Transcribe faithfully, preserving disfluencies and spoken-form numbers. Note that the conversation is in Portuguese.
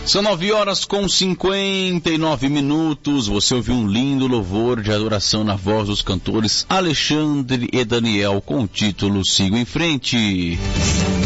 São nove horas com cinquenta e nove minutos. Você ouviu um lindo louvor de adoração na voz dos cantores Alexandre e Daniel com o título Sigo em Frente.